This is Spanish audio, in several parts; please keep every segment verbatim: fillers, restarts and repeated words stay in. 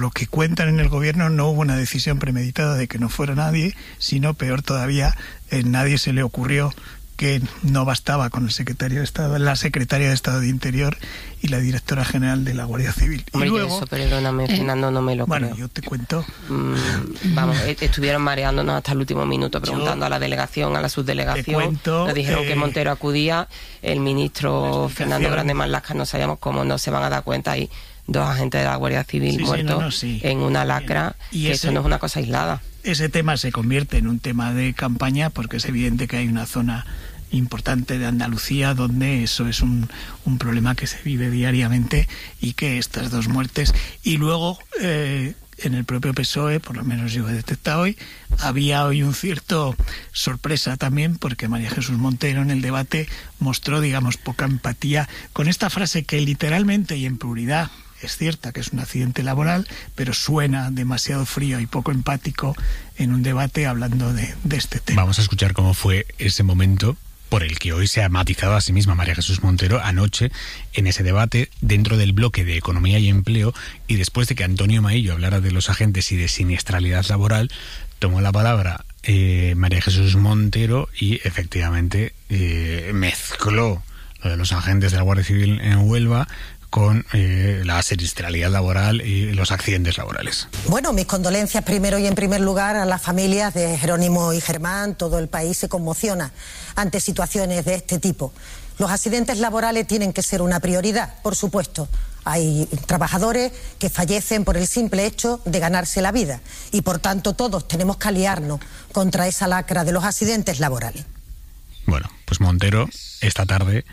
lo que cuentan en el gobierno, no hubo una decisión premeditada de que no fuera nadie, sino peor todavía, eh, nadie se le ocurrió que no bastaba con el secretario de Estado, la secretaria de Estado de Interior y la directora general de la Guardia Civil. Hombre, y luego, eso, perdóname, eh, Fernando, no me lo bueno, creo. yo te cuento. Mm, vamos, estuvieron mareándonos hasta el último minuto, preguntando yo, a la delegación, a la subdelegación. Cuento, nos dijeron eh, que Montero acudía, el ministro Fernando Grande Marlaska, no sabíamos cómo no se van a dar cuenta y dos agentes de la Guardia Civil sí, muertos sí, no, no, sí. en una lacra, y que ese, eso no es una cosa aislada. Ese tema se convierte en un tema de campaña porque es evidente que hay una zona importante de Andalucía donde eso es un, un problema que se vive diariamente y que estas dos muertes y luego eh, en el propio P S O E, por lo menos yo he detectado hoy, había hoy un cierto sorpresa también porque María Jesús Montero en el debate mostró, digamos, poca empatía con esta frase que literalmente y en pluralidad es cierta, que es un accidente laboral, pero suena demasiado frío y poco empático en un debate hablando de, de este tema. Vamos a escuchar cómo fue ese momento por el que hoy se ha matizado a sí misma María Jesús Montero anoche en ese debate dentro del bloque de Economía y Empleo, y después de que Antonio Maillo hablara de los agentes y de siniestralidad laboral, tomó la palabra eh, María Jesús Montero y efectivamente eh, mezcló lo de los agentes de la Guardia Civil en Huelva con eh, la siniestralidad laboral y los accidentes laborales. Bueno, mis condolencias primero y en primer lugar a las familias de Jerónimo y Germán. Todo el país se conmociona ante situaciones de este tipo. Los accidentes laborales tienen que ser una prioridad, por supuesto. Hay trabajadores que fallecen por el simple hecho de ganarse la vida y por tanto todos tenemos que aliarnos contra esa lacra de los accidentes laborales. Bueno, pues Montero esta tarde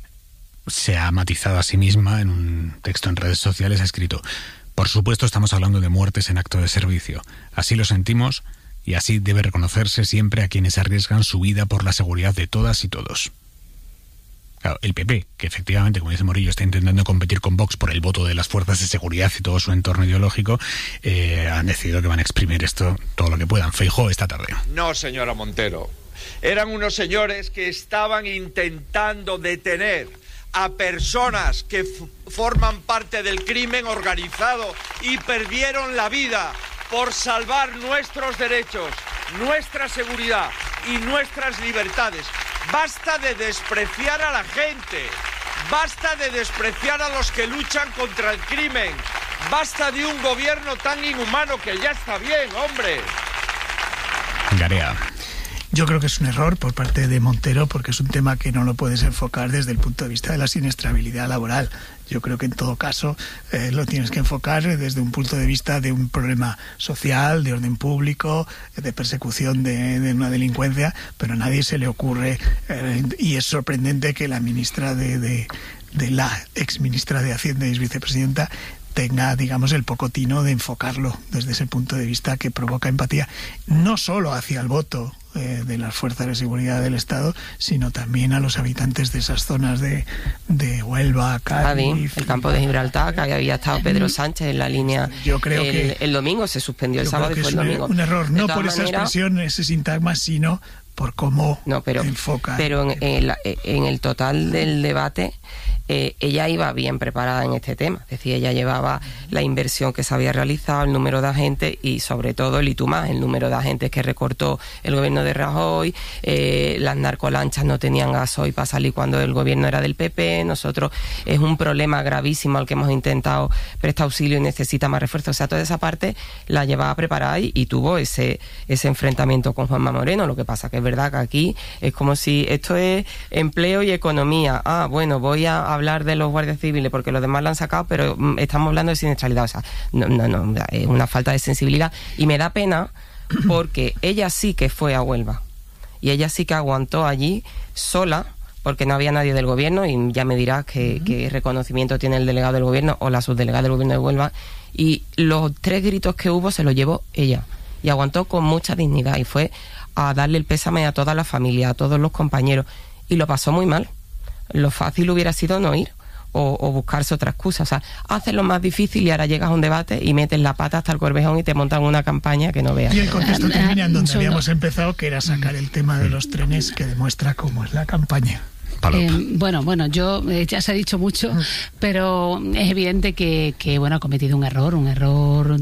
se ha matizado a sí misma en un texto en redes sociales, ha escrito: por supuesto estamos hablando de muertes en acto de servicio, así lo sentimos y así debe reconocerse siempre a quienes arriesgan su vida por la seguridad de todas y todos. Claro, el P P, que efectivamente, como dice Morillo, está intentando competir con Vox por el voto de las fuerzas de seguridad y todo su entorno ideológico, eh, han decidido que van a exprimir esto todo lo que puedan. Feijóo esta tarde. No, señora Montero, eran unos señores que estaban intentando detener a personas que f- forman parte del crimen organizado y perdieron la vida por salvar nuestros derechos, nuestra seguridad y nuestras libertades. Basta de despreciar a la gente, basta de despreciar a los que luchan contra el crimen, basta de un gobierno tan inhumano que ya está bien, hombre. Garea. Yo creo que es un error por parte de Montero porque es un tema que no lo puedes enfocar desde el punto de vista de la siniestrabilidad laboral. Yo creo que en todo caso eh, lo tienes que enfocar desde un punto de vista de un problema social, de orden público, de persecución de, de una delincuencia, pero a nadie se le ocurre, eh, y es sorprendente que la ministra de, de, de la exministra de Hacienda y vicepresidenta tenga, digamos, el poco tino de enfocarlo desde ese punto de vista que provoca empatía, no solo hacia el voto eh, de las fuerzas de seguridad del Estado, sino también a los habitantes de esas zonas de, de Huelva, Cádiz, el campo de Gibraltar, que había estado Pedro Sánchez en la línea. Yo creo el, que el domingo se suspendió el sábado y fue el domingo. Un error, no por maneras, esa expresión, ese sintagma, sino por cómo no, pero, enfoca. Pero en, en, la, en el total del debate, eh, ella iba bien preparada en este tema. Es decir, ella llevaba la inversión que se había realizado, el número de agentes y sobre todo el y tú más, el número de agentes que recortó el gobierno de Rajoy, eh, las narcolanchas no tenían gasoil para salir cuando el gobierno era del P P. Nosotros, es un problema gravísimo al que hemos intentado prestar auxilio y necesita más refuerzo. O sea, toda esa parte la llevaba preparada y, y tuvo ese, ese enfrentamiento con Juanma Moreno. Lo que pasa que es verdad que aquí es como si esto es empleo y economía. Ah, bueno, voy a hablar de los guardias civiles porque los demás la han sacado, pero mm, estamos hablando de siniestralidad. O sea, no, no, no, es una falta de sensibilidad y me da pena porque ella sí que fue a Huelva y ella sí que aguantó allí sola porque no había nadie del gobierno y ya me dirás qué uh-huh. reconocimiento tiene el delegado del gobierno o la subdelegada del gobierno de Huelva, y los tres gritos que hubo se los llevó ella y aguantó con mucha dignidad y fue a darle el pésame a toda la familia, a todos los compañeros, y lo pasó muy mal. Lo fácil hubiera sido no ir o, o buscarse otra excusa. O sea, haces lo más difícil y ahora llegas a un debate y metes la pata hasta el corvejón y te montan una campaña que no veas. Y el contexto termina en donde habíamos empezado, que era sacar el tema de los trenes, que demuestra cómo es la campaña. Eh, bueno, bueno, yo eh, ya se ha dicho mucho, pero es evidente que, que bueno, ha cometido un error, un error